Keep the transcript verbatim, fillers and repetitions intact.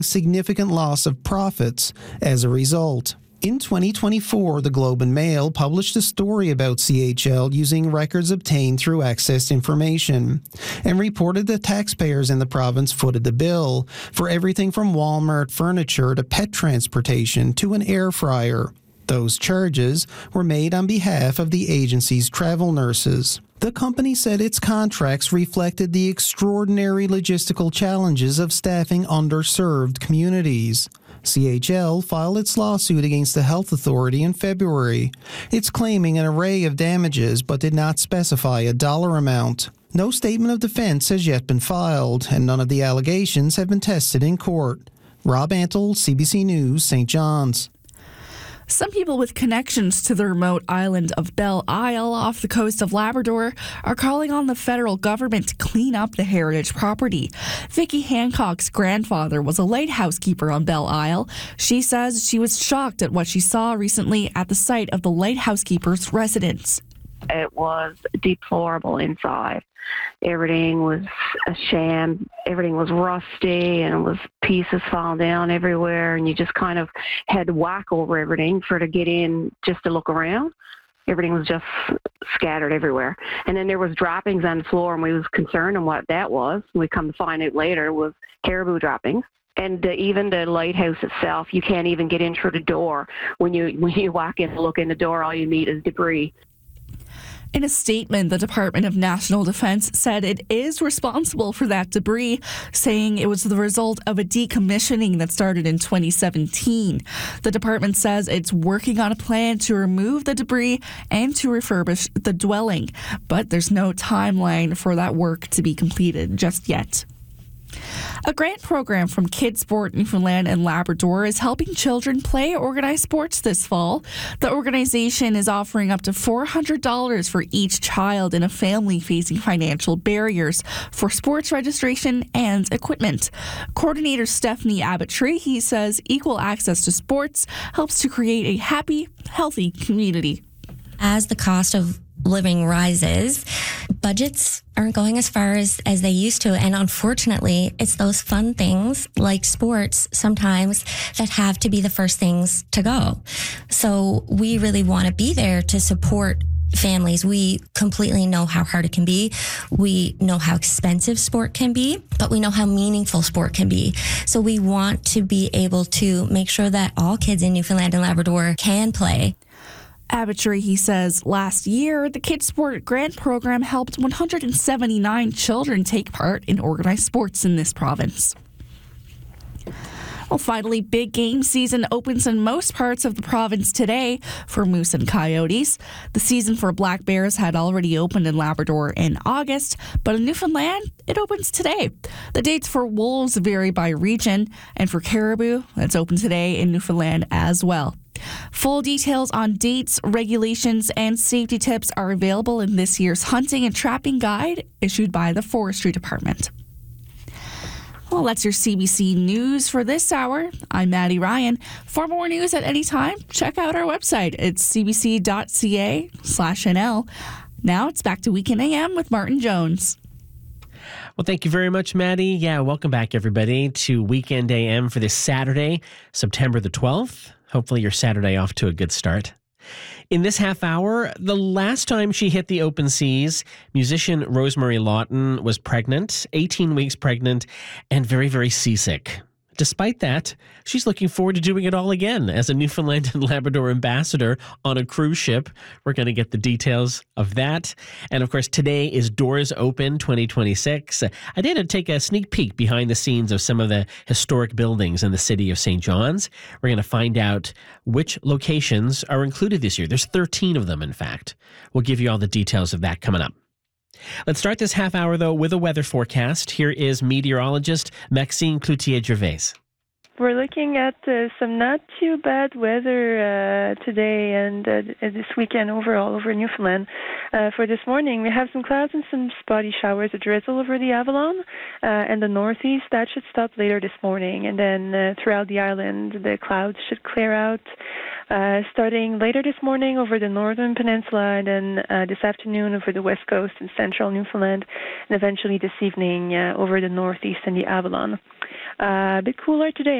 significant loss of profits as a result. In twenty twenty-four, the Globe and Mail published a story about C H L using records obtained through accessed information and reported that taxpayers in the province footed the bill for everything from Walmart furniture to pet transportation to an air fryer. Those charges were made on behalf of the agency's travel nurses. The company said its contracts reflected the extraordinary logistical challenges of staffing underserved communities. C H L filed its lawsuit against the health authority in February. It's claiming an array of damages but did not specify a dollar amount. No statement of defense has yet been filed, and none of the allegations have been tested in court. Rob Antle, C B C News, Saint John's. Some people with connections to the remote island of Belle Isle off the coast of Labrador are calling on the federal government to clean up the heritage property. Vicky Hancock's grandfather was a lighthouse keeper on Belle Isle. She says she was shocked at what she saw recently at the site of the lighthouse keeper's residence. It was deplorable inside. Everything was a sham. Everything was rusty and it was pieces falling down everywhere. And you just kind of had to whack over everything for to get in just to look around. Everything was just scattered everywhere. And then there was droppings on the floor, and we was concerned on what that was. We come to find out later it was caribou droppings. And uh, even the lighthouse itself, you can't even get in through the door. When you when you walk in and look in the door, all you meet is debris. In a statement, the Department of National Defence said it is responsible for that debris, saying it was the result of a decommissioning that started in twenty seventeen. The department says it's working on a plan to remove the debris and to refurbish the dwelling, but there's no timeline for that work to be completed just yet. A grant program from KidSport Newfoundland and Labrador is helping children play organized sports this fall. The organization is offering up to four hundred dollars for each child in a family facing financial barriers for sports registration and equipment. Coordinator Stephanie Abbott-Trahey says equal access to sports helps to create a happy, healthy community. As the cost of living rises, budgets aren't going as far as, as they used to. And unfortunately, it's those fun things like sports sometimes that have to be the first things to go. So we really want to be there to support families. We completely know how hard it can be. We know how expensive sport can be, but we know how meaningful sport can be. So we want to be able to make sure that all kids in Newfoundland and Labrador can play. Abbott-Trahey says last year, the KidSport Grant Program helped one hundred seventy-nine children take part in organized sports in this province. Well, finally, big game season opens in most parts of the province today for moose and coyotes. The season for black bears had already opened in Labrador in August, but in Newfoundland, it opens today. The dates for wolves vary by region, and for caribou, it's open today in Newfoundland as well. Full details on dates, regulations, and safety tips are available in this year's hunting and trapping guide issued by the Forestry Department. Well, that's your C B C News for this hour. I'm Maddie Ryan. For more news at any time, check out our website. It's cbc.ca slash NL. Now it's back to Weekend A M with Martin Jones. Well, thank you very much, Maddie. Yeah, welcome back, everybody, to Weekend A M for this Saturday, September the twelfth. Hopefully your Saturday off to a good start. In this half hour, the last time she hit the open seas, musician Rosemary Lawton was pregnant, eighteen weeks pregnant, and very, very seasick. Despite that, she's looking forward to doing it all again as a Newfoundland and Labrador ambassador on a cruise ship. We're going to get the details of that. And of course, today is Doors Open twenty twenty-six. I did take a sneak peek behind the scenes of some of the historic buildings in the city of Saint John's. We're going to find out which locations are included this year. There's thirteen of them, in fact. We'll give you all the details of that coming up. Let's start this half hour, though, with a weather forecast. Here is meteorologist Maxime Cloutier-Gervais. We're looking at uh, some not too bad weather uh, today and uh, this weekend overall over Newfoundland. Uh, for this morning, we have some clouds and some spotty showers of drizzle over the Avalon uh, and the northeast. That should stop later this morning. And then uh, throughout the island, the clouds should clear out uh, starting later this morning over the northern peninsula and then uh, this afternoon over the west coast and central Newfoundland and eventually this evening uh, over the northeast and the Avalon. Uh, a bit cooler today.